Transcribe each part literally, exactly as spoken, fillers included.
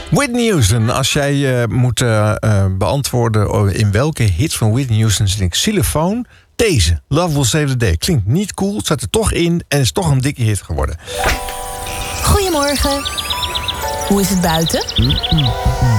Whitney Houston, als jij uh, moet uh, uh, beantwoorden in welke hit van Whitney Houston zit ik xylofoon, deze, Love Will Save the Day. Klinkt niet cool, het zat er toch in en is toch een dikke hit geworden. Goedemorgen. Hoe is het buiten? Mm-mm.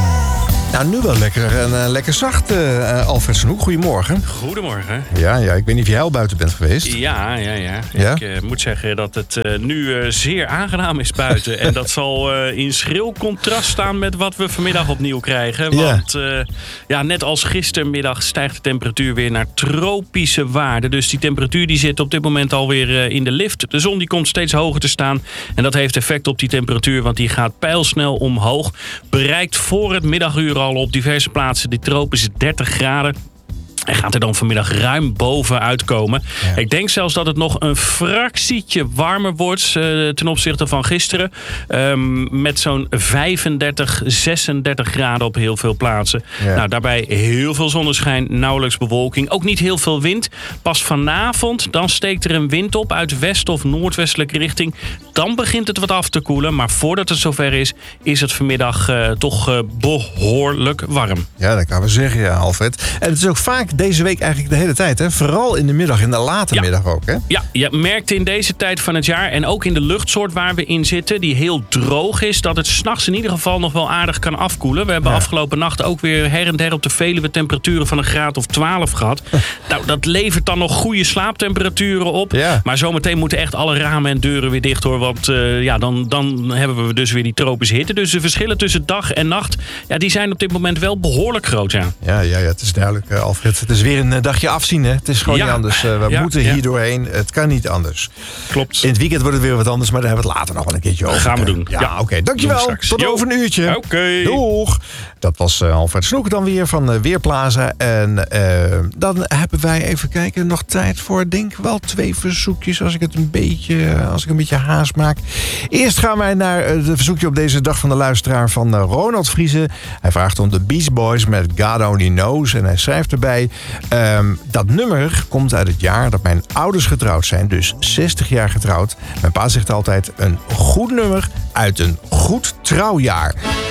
Nou, nu wel lekker en uh, lekker zacht, uh, Alfred Snoek. Goedemorgen. Goedemorgen. Ja, ja, ik weet niet of jij al buiten bent geweest. Ja, ja, ja. ja? Ik uh, moet zeggen dat het uh, nu uh, zeer aangenaam is buiten. En dat zal uh, in schril contrast staan met wat we vanmiddag opnieuw krijgen. Want ja. Uh, ja, net als gistermiddag stijgt de temperatuur weer naar tropische waarden. Dus die temperatuur die zit op dit moment alweer uh, in de lift. De zon die komt steeds hoger te staan. En dat heeft effect op die temperatuur, want die gaat pijlsnel omhoog. Bereikt voor het middaguur al op diverse plaatsen die tropische dertig graden. En gaat er dan vanmiddag ruim bovenuit komen. Ja. Ik denk zelfs dat het nog een fractietje warmer wordt uh, ten opzichte van gisteren. Um, met zo'n vijfendertig, zesendertig graden op heel veel plaatsen. Ja. Nou, daarbij heel veel zonneschijn, nauwelijks bewolking. Ook niet heel veel wind. Pas vanavond, dan steekt er een wind op uit west- of noordwestelijke richting. Dan begint het wat af te koelen. Maar voordat het zover is, is het vanmiddag uh, toch uh, behoorlijk warm. Ja, dat kan we zeggen, ja, Alfred. En het is ook vaak deze week eigenlijk de hele tijd, hè? Vooral in de middag, in de late ja. middag ook, hè? Ja, je merkt in deze tijd van het jaar en ook in de luchtsoort waar we in zitten, die heel droog is, dat het 's nachts in ieder geval nog wel aardig kan afkoelen. We hebben ja. afgelopen nacht ook weer her en der op de Veluwe temperaturen van een graad of twaalf gehad. Nou, dat levert dan nog goede slaaptemperaturen op. Ja. Maar zometeen moeten echt alle ramen en deuren weer dicht, hoor. Want uh, ja, dan, dan hebben we dus weer die tropische hitte. Dus de verschillen tussen dag en nacht, ja, die zijn op dit moment wel behoorlijk groot, ja. Ja, ja, ja, het is duidelijk, uh, Alfred. Het is weer een dagje afzien, hè? Het is gewoon ja. niet anders. Uh, we ja, moeten hier ja. doorheen. Het kan niet anders. Klopt. In het weekend wordt het weer wat anders, maar daar hebben we het later nog wel een keertje over. Gaan we doen. Ja, ja. oké. Okay. Dankjewel. Tot jo. over een uurtje. Oké. Okay. Doeg. Dat was uh, Alfred Snoek dan weer van uh, Weerplaza. En uh, dan hebben wij, even kijken, nog tijd voor, denk wel twee verzoekjes, als ik het een beetje, als ik een beetje haast maak. Eerst gaan wij naar uh, de verzoekje op deze dag van de luisteraar van uh, Ronald Vriezen. Hij vraagt om de Beach Boys met God Only Knows. En hij schrijft erbij, um, dat nummer komt uit het jaar dat mijn ouders getrouwd zijn. Dus zestig jaar getrouwd. Mijn pa zegt altijd, een goed nummer uit een goed trouwjaar.